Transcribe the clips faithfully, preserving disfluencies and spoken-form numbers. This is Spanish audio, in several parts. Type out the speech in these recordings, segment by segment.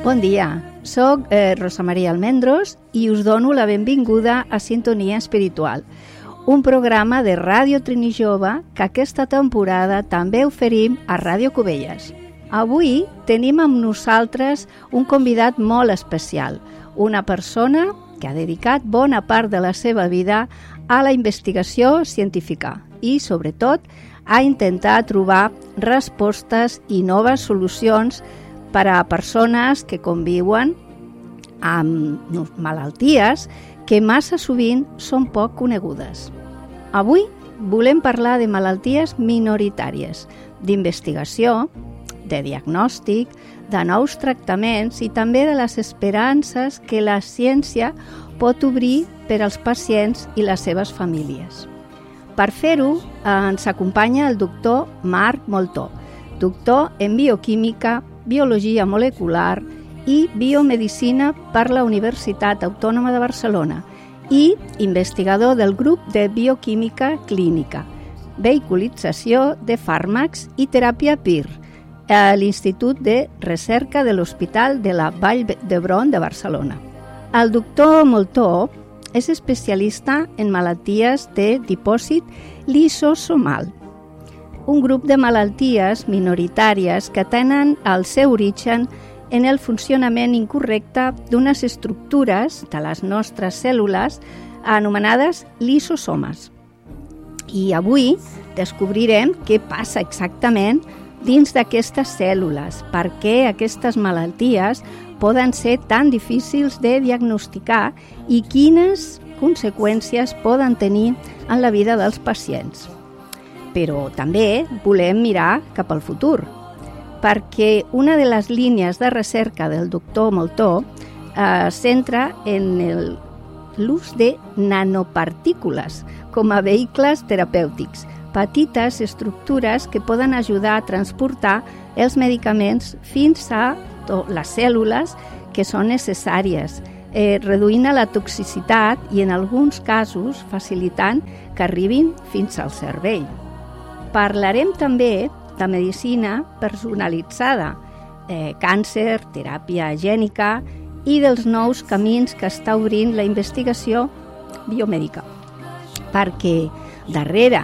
Bon dia, soc eh, Rosa Maria Almendros i us dono la benvinguda a Sintonia Espiritual, un programa de Ràdio Trini Jove que aquesta temporada també oferim a Ràdio Cubelles. Avui tenim amb nosaltres un convidat molt especial, una persona que ha dedicat bona part de la seva vida a la investigació científica i, sobretot, a intentar trobar respostes i noves solucions per a persones que conviuen amb malalties que massa sovint són poc conegudes. Avui volem parlar de malalties minoritàries, d'investigació, de diagnòstic, de nous tractaments i també de les esperances que la ciència pot obrir per als pacients i les seves famílies. Per fer-ho, ens acompanya el doctor Marc Moltó, doctor en bioquímica, biologia molecular i biomedicina per la Universitat Autònoma de Barcelona i investigador del grup de bioquímica clínica, vehiculització de fàrmacs i teràpia P I R a l'Institut de Recerca de l'Hospital de la Vall d'Hebron de Barcelona. El doctor Moltó és especialista en malalties de dipòsit lisosomal, un grup de malalties minoritàries que tenen el seu origen en el funcionament incorrecte d'unes estructures de les nostres cèl·lules anomenades lisosomes. I avui descobrirem què passa exactament dins d'aquestes cèl·lules, per què aquestes malalties poden ser tan difícils de diagnosticar i quines conseqüències poden tenir en la vida dels pacients. Però també volem mirar cap al futur, perquè una de les línies de recerca del doctor Moltó es eh, centra en l'ús de nanopartícules com a vehicles terapèutics, petites estructures que poden ajudar a transportar els medicaments fins a les cèl·lules que són necessàries, eh, reduint la toxicitat i en alguns casos facilitant que arribin fins al cervell. Parlarem també de medicina personalitzada, eh, càncer, teràpia gènica i dels nous camins que està obrint la investigació biomèdica. Perquè darrere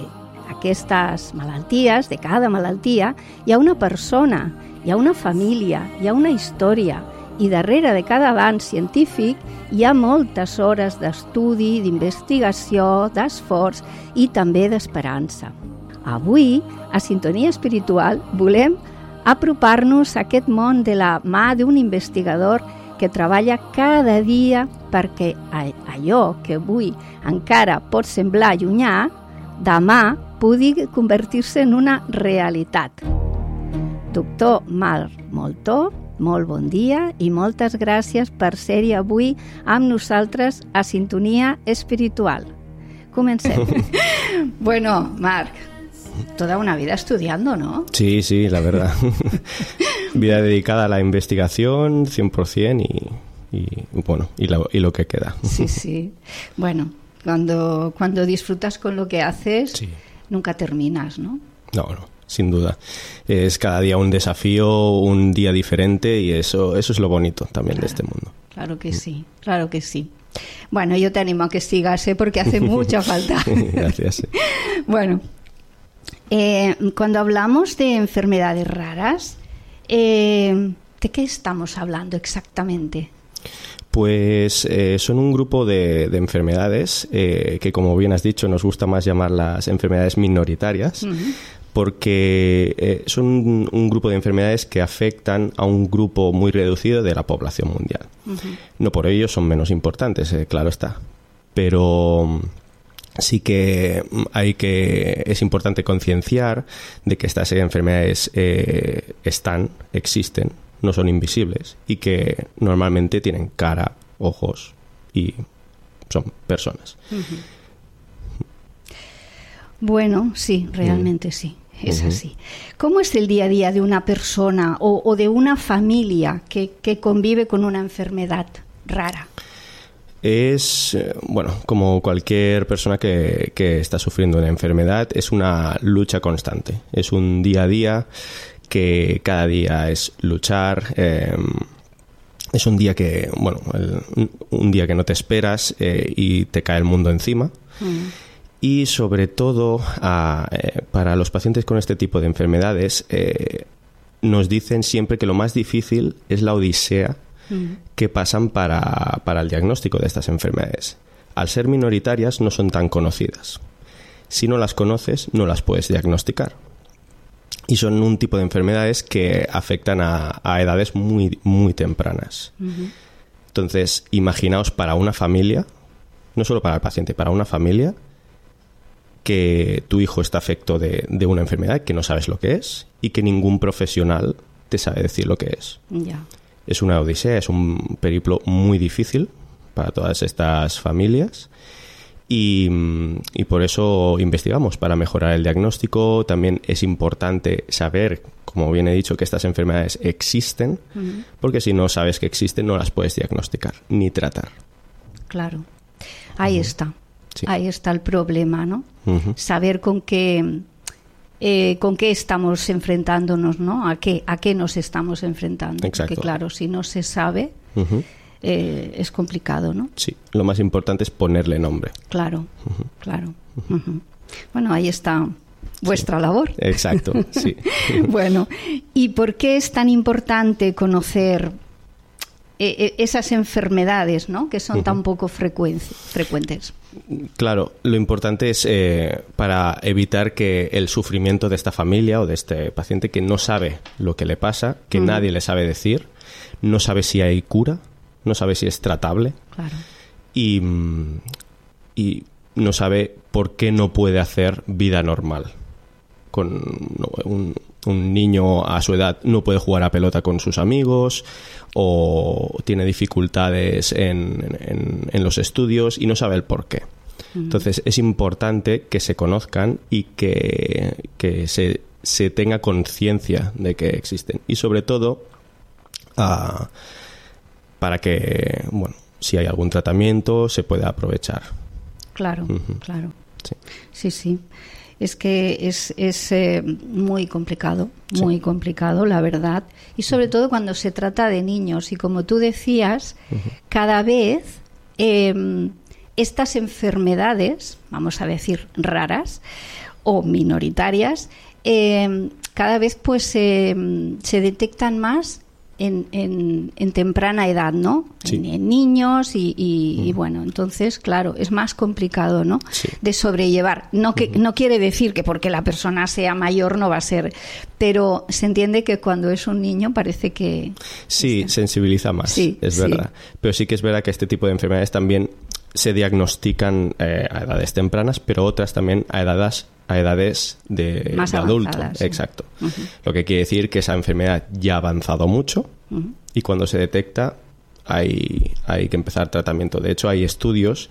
d'aquestes malalties, de cada malaltia, hi ha una persona, hi ha una família, hi ha una història, i darrere de cada avanç científic hi ha moltes hores d'estudi, d'investigació, d'esforç i també d'esperança. Avui, a Sintonia Espiritual, volem apropar-nos a aquest món de la mà d'un investigador que treballa cada dia perquè allò que avui encara pot semblar llunyà, demà pugui convertir-se en una realitat. Doctor Marc Moltó, molt bon dia i moltes gràcies per ser-hi avui amb nosaltres a Sintonia Espiritual. Comencem. Bueno, Marc, toda una vida estudiando, ¿no? Sí, sí, la verdad. Vida dedicada a la investigación, cien por ciento, y, y bueno, y lo, y lo que queda. Sí, sí. Bueno, cuando, cuando disfrutas con lo que haces, sí, nunca terminas, ¿no? No, no, sin duda. Es cada día un desafío, un día diferente, y eso, eso es lo bonito también, claro, de este mundo. Claro que sí, claro que sí. Bueno, yo te animo a que sigas, ¿eh? Porque hace mucha falta. Gracias. Bueno, eh, cuando hablamos de enfermedades raras, eh, ¿de qué estamos hablando exactamente? Pues eh, son un grupo de, de enfermedades eh, que, como bien has dicho, nos gusta más llamarlas enfermedades minoritarias, uh-huh, porque eh, son un, un grupo de enfermedades que afectan a un grupo muy reducido de la población mundial. Uh-huh. No por ello son menos importantes, eh, claro está, pero sí que hay que es importante concienciar de que estas enfermedades eh, están, existen, no son invisibles y que normalmente tienen cara, ojos y son personas. Uh-huh. Bueno, sí, realmente uh-huh. sí, es uh-huh. así. ¿Cómo es el día a día de una persona o, o de una familia que, que convive con una enfermedad rara? Es, bueno, como cualquier persona que, que está sufriendo una enfermedad, es una lucha constante. Es un día a día que cada día es luchar, eh, es un día que, bueno, el, un día que no te esperas eh, y te cae el mundo encima. Mm. Y sobre todo a, eh, para los pacientes con este tipo de enfermedades eh, nos dicen siempre que lo más difícil es la odisea mm. que pasan para, para el diagnóstico de estas enfermedades. Al ser minoritarias no son tan conocidas. Si no las conoces, no las puedes diagnosticar. Y son un tipo de enfermedades que afectan a, a edades muy, muy tempranas. Uh-huh. Entonces, imaginaos para una familia, no solo para el paciente, para una familia, que tu hijo está afecto de, de una enfermedad que no sabes lo que es y que ningún profesional te sabe decir lo que es. Yeah. Es una odisea, es un periplo muy difícil para todas estas familias. Y, y por eso investigamos, para mejorar el diagnóstico. También es importante saber, como bien he dicho, que estas enfermedades existen, uh-huh. porque si no sabes que existen no las puedes diagnosticar ni tratar. Claro, ahí uh-huh. está, sí. ahí está el problema, ¿no? Uh-huh. Saber con qué, eh, con qué estamos enfrentándonos, ¿no? A qué, a qué nos estamos enfrentando. Exacto. Porque claro, si no se sabe... Uh-huh. Eh, es complicado, ¿no? Sí, lo más importante es ponerle nombre. Claro, uh-huh. claro. Uh-huh. Bueno, ahí está vuestra sí. labor. Exacto, sí. Bueno, ¿y por qué es tan importante conocer eh, esas enfermedades, ¿no? Que son uh-huh. tan poco frecu- frecuentes? Claro, lo importante es eh, para evitar que el sufrimiento de esta familia o de este paciente que no sabe lo que le pasa, que uh-huh. nadie le sabe decir, no sabe si hay cura, no sabe si es tratable. Claro. y, y no sabe por qué no puede hacer vida normal. Con no, un, un niño a su edad no puede jugar a pelota con sus amigos o tiene dificultades en, en, en los estudios y no sabe el por qué. Mm. Entonces es importante que se conozcan y que, que se, se tenga conciencia de que existen. Y sobre todo... Uh, para que, bueno, si hay algún tratamiento, se pueda aprovechar. Claro, uh-huh. claro. Sí, sí. sí. Es que es, es eh, muy complicado, muy sí. complicado, la verdad. Y sobre uh-huh. todo cuando se trata de niños. Y como tú decías, uh-huh. cada vez eh, estas enfermedades, vamos a decir raras o minoritarias, eh, cada vez pues eh, se detectan más En, en, en temprana edad, ¿no? Sí. En, en niños y, y, uh-huh. y bueno, entonces, claro, es más complicado, ¿no? Sí. De sobrellevar. No que uh-huh. no quiere decir que porque la persona sea mayor no va a ser, pero se entiende que cuando es un niño parece que... Sí, está... sensibiliza más, sí, es sí. verdad. Pero sí que es verdad que este tipo de enfermedades también se diagnostican eh, a edades tempranas, pero otras también a edades a edades de, más de adulto. Sí. Exacto. Uh-huh. Lo que quiere decir que esa enfermedad ya ha avanzado mucho uh-huh. y cuando se detecta hay, hay que empezar tratamiento. De hecho, hay estudios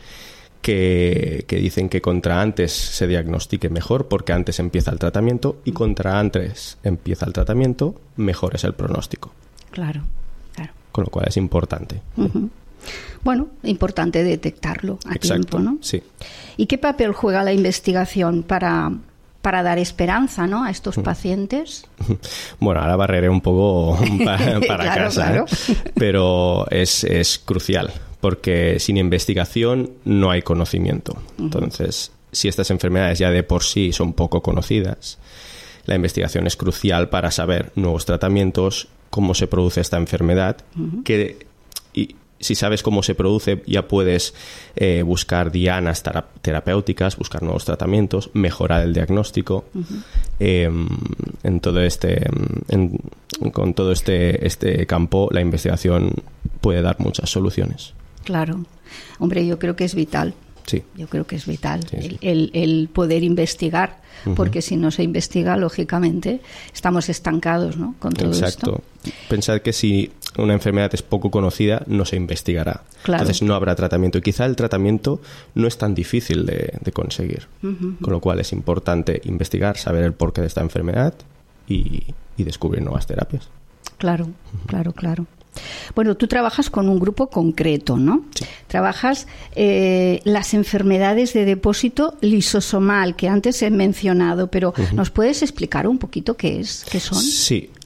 que, que dicen que contra antes se diagnostique mejor porque antes empieza el tratamiento y contra antes empieza el tratamiento, mejor es el pronóstico. Claro, claro. Con lo cual es importante. Uh-huh. Bueno, importante detectarlo a Exacto, tiempo, ¿no? Sí. ¿Y qué papel juega la investigación para, para dar esperanza, ¿no? a estos Mm. pacientes? Bueno, ahora barreré un poco para, para Claro, casa, claro. ¿eh? Pero es, es crucial, porque sin investigación no hay conocimiento. Uh-huh. Entonces, si estas enfermedades ya de por sí son poco conocidas, la investigación es crucial para saber nuevos tratamientos, cómo se produce esta enfermedad, uh-huh. que... Y, si sabes cómo se produce, ya puedes eh, buscar dianas tera- terapéuticas, buscar nuevos tratamientos, mejorar el diagnóstico. Uh-huh. Eh, en todo este, en, con todo este, este campo, la investigación puede dar muchas soluciones. Claro. Hombre, yo creo que es vital. Sí. Yo creo que es vital sí, sí. El, el, el poder investigar, uh-huh. porque si no se investiga, lógicamente, estamos estancados, ¿no? Con todo Exacto. esto. Pensad que si una enfermedad es poco conocida, no se investigará. Claro. Entonces no habrá tratamiento. Y quizá el tratamiento no es tan difícil de, de conseguir. Uh-huh. Con lo cual es importante investigar, saber el porqué de esta enfermedad y, y descubrir nuevas terapias. Claro, uh-huh. claro, claro. Bueno, tú trabajas con un grupo concreto, ¿no? Sí. Trabajas eh, las enfermedades de depósito lisosomal, que antes he mencionado, pero uh-huh. ¿nos puedes explicar un poquito qué es, qué son? Sí,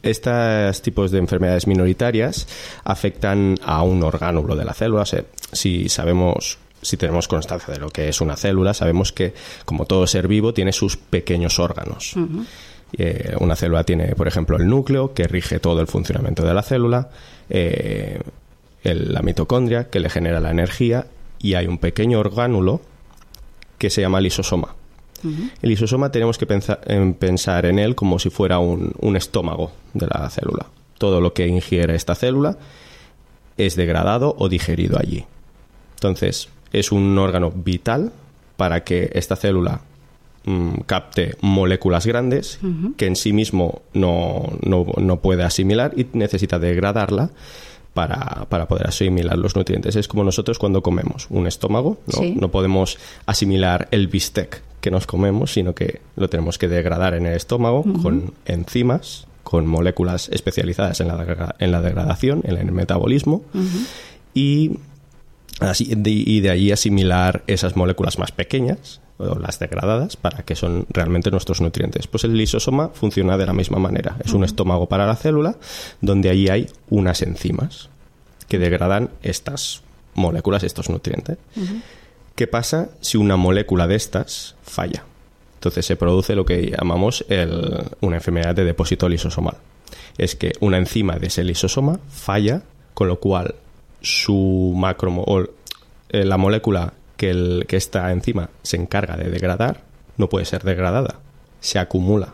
estos tipos de enfermedades minoritarias afectan a un orgánulo de la célula. O sea, si sabemos, si tenemos constancia de lo que es una célula, sabemos que, como todo ser vivo, tiene sus pequeños órganos. Uh-huh. Eh, una célula tiene, por ejemplo, el núcleo, que rige todo el funcionamiento de la célula, eh, el, la mitocondria, que le genera la energía, y hay un pequeño orgánulo que se llama lisosoma. Uh-huh. El lisosoma tenemos que pensar en, pensar en él como si fuera un, un estómago de la célula. Todo lo que ingiere esta célula es degradado o digerido allí. Entonces, es un órgano vital para que esta célula mmm, capte moléculas grandes, uh-huh, que en sí mismo no, no, no puede asimilar y necesita degradarla Para, para poder asimilar los nutrientes. Es como nosotros cuando comemos un estómago, ¿no? Sí. No podemos asimilar el bistec que nos comemos, sino que lo tenemos que degradar en el estómago, uh-huh, con enzimas, con moléculas especializadas en la, en la degradación, en el metabolismo, uh-huh, y, así, de, y de ahí asimilar esas moléculas más pequeñas, o las degradadas, para que son realmente nuestros nutrientes. Pues el lisosoma funciona de la misma manera. Es, uh-huh, un estómago para la célula, donde allí hay unas enzimas que degradan estas moléculas, estos nutrientes. Uh-huh. ¿Qué pasa si una molécula de estas falla? Entonces se produce lo que llamamos el, una enfermedad de depósito lisosomal. Es que una enzima de ese lisosoma falla, con lo cual su macro o eh, la molécula que, el, que esta enzima se encarga de degradar no puede ser degradada, se acumula.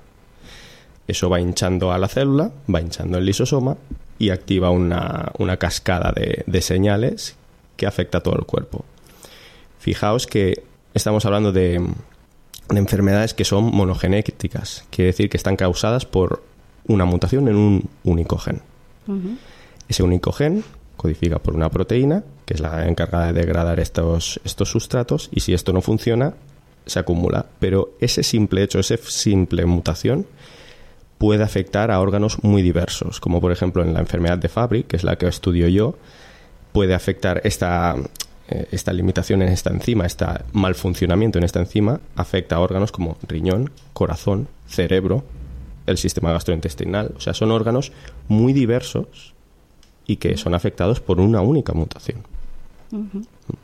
Eso va hinchando a la célula, va hinchando el lisosoma y activa una, una cascada de, de señales que afecta a todo el cuerpo. Fijaos que estamos hablando de, de enfermedades que son monogenéticas, quiere decir que están causadas por una mutación en un único gen. Uh-huh. Ese único gen codifica por una proteína, que es la encargada de degradar estos, estos sustratos, y si esto no funciona, se acumula. Pero ese simple hecho, esa simple mutación, puede afectar a órganos muy diversos, como por ejemplo en la enfermedad de Fabry, que es la que estudio yo, puede afectar esta, eh, esta limitación en esta enzima, este mal funcionamiento en esta enzima, afecta a órganos como riñón, corazón, cerebro, el sistema gastrointestinal. O sea, son órganos muy diversos y que son afectados por una única mutación. Uh-huh.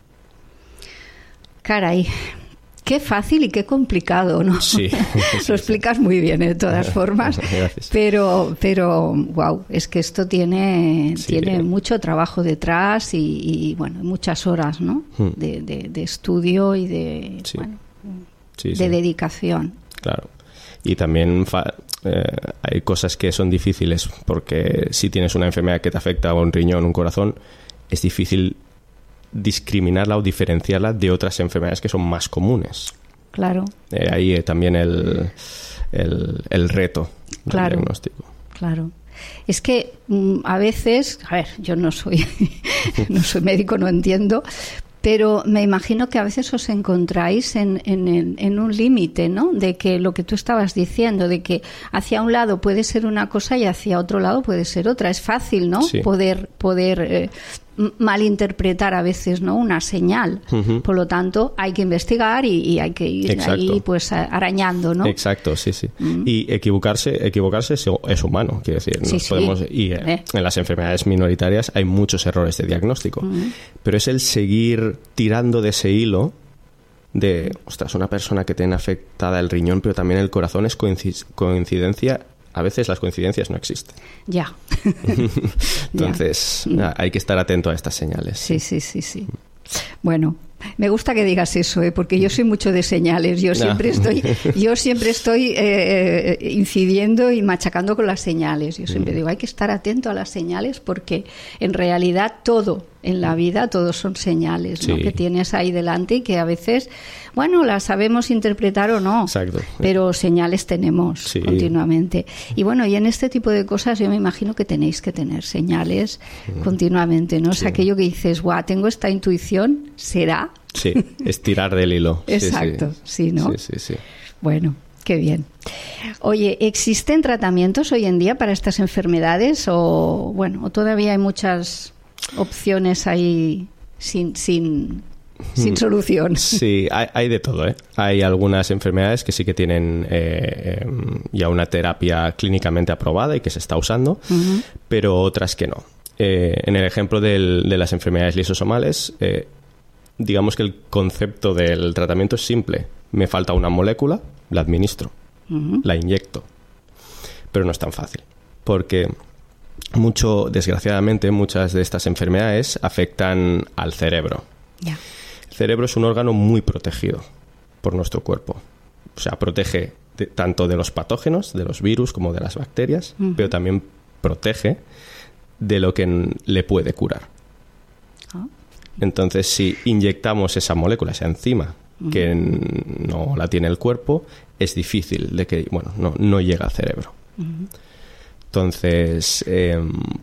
Caray, qué fácil y qué complicado, ¿no? Sí. Lo explicas muy bien, de todas formas. Gracias. Pero, pero, wow, es que esto tiene, sí, tiene mucho trabajo detrás y, y bueno, muchas horas, ¿no? Hmm. De, de, de estudio y de, sí. bueno, sí, de sí. dedicación. Claro. Y también fa- eh, hay cosas que son difíciles, porque si tienes una enfermedad que te afecta a un riñón, un corazón, es difícil discriminarla o diferenciarla de otras enfermedades que son más comunes. Claro. Eh, ahí eh, también el, el, el reto del claro, diagnóstico. Claro. Es que mm, a veces, a ver, yo no soy, no soy médico, no entiendo, pero me imagino que a veces os encontráis en, en, en un límite, ¿no? De que lo que tú estabas diciendo, de que hacia un lado puede ser una cosa y hacia otro lado puede ser otra. Es fácil, ¿no? Sí. Poder, poder eh, malinterpretar a veces, ¿no? Una señal. Uh-huh. Por lo tanto, hay que investigar y, y hay que ir Exacto. ahí pues arañando, ¿no? Exacto, sí, sí. Uh-huh. Y equivocarse, equivocarse es, es humano, quiero decir. Sí, nos sí. podemos, y eh. en las enfermedades minoritarias hay muchos errores de diagnóstico. Uh-huh. Pero es el seguir tirando de ese hilo de, ostras, una persona que tiene afectada el riñón, pero también el corazón, es coinc- coincidencia. A veces las coincidencias no existen. Ya. Entonces, ya. hay que estar atento a estas señales. Sí, sí, sí, sí. Bueno, me gusta que digas eso, ¿eh? Porque yo soy mucho de señales. Yo siempre no. estoy, yo siempre estoy eh, incidiendo y machacando con las señales. Yo siempre mm. digo, hay que estar atento a las señales, porque en realidad todo en la vida, todos son señales, sí. ¿no? Que tienes ahí delante y que a veces, bueno, las sabemos interpretar o no. Exacto. Pero señales tenemos sí. continuamente. Y bueno, y en este tipo de cosas yo me imagino que tenéis que tener señales mm. continuamente, ¿no? Sí. O sea, aquello que dices, guau, tengo esta intuición, ¿será? Sí, estirar del hilo. Exacto, sí, sí, ¿no? Sí, sí, sí. Bueno, qué bien. Oye, ¿existen tratamientos hoy en día para estas enfermedades o, bueno, o todavía hay muchas opciones ahí sin, sin sin solución. Sí, hay, hay de todo, ¿eh? Hay algunas enfermedades que sí que tienen eh, eh, ya una terapia clínicamente aprobada y que se está usando, uh-huh. pero otras que no. Eh, en el ejemplo del, de las enfermedades lisosomales, eh, digamos que el concepto del tratamiento es simple. Me falta una molécula, la administro, uh-huh. la inyecto. Pero no es tan fácil, porque mucho, desgraciadamente, muchas de estas enfermedades afectan al cerebro. Yeah. El cerebro es un órgano muy protegido por nuestro cuerpo. O sea, protege de, tanto de los patógenos, de los virus, como de las bacterias, uh-huh. pero también protege de lo que n- le puede curar. Oh. Entonces, si inyectamos esa molécula, esa enzima, uh-huh. que n- no la tiene el cuerpo, es difícil de que, bueno, no, no llega al cerebro. Uh-huh. Entonces, eh,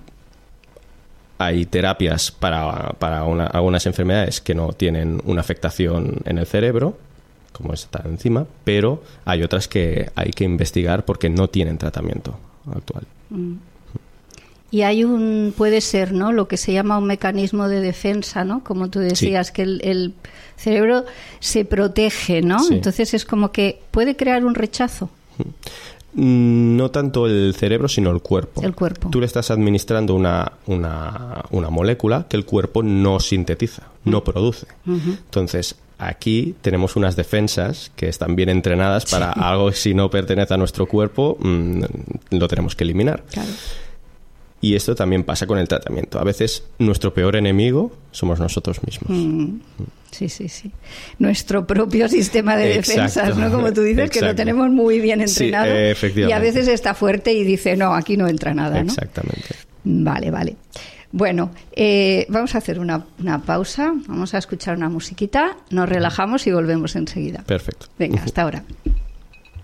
hay terapias para, para una, algunas enfermedades que no tienen una afectación en el cerebro, como esta enzima, pero hay otras que hay que investigar porque no tienen tratamiento actual. Uh-huh. Y hay un, puede ser, ¿no?, lo que se llama un mecanismo de defensa, ¿no? Como tú decías, sí. que el, el cerebro se protege, ¿no? Sí. Entonces es como que puede crear un rechazo. No tanto el cerebro, sino el cuerpo. El cuerpo. Tú le estás administrando una, una, una molécula que el cuerpo no sintetiza, uh-huh. no produce. Uh-huh. Entonces, aquí tenemos unas defensas que están bien entrenadas para sí. algo que si no pertenece a nuestro cuerpo, mmm, lo tenemos que eliminar. Claro. Y esto también pasa con el tratamiento. A veces nuestro peor enemigo somos nosotros mismos. Mm. Sí, sí, sí. Nuestro propio sistema de Exacto. defensas, ¿no? Como tú dices, Exacto. que lo tenemos muy bien entrenado. Sí, eh, efectivamente. Y a veces está fuerte y dice, no, aquí no entra nada, ¿no? Exactamente. Vale, vale. Bueno, eh, vamos a hacer una, una pausa. Vamos a escuchar una musiquita, nos relajamos y volvemos enseguida. Perfecto. Venga, hasta ahora.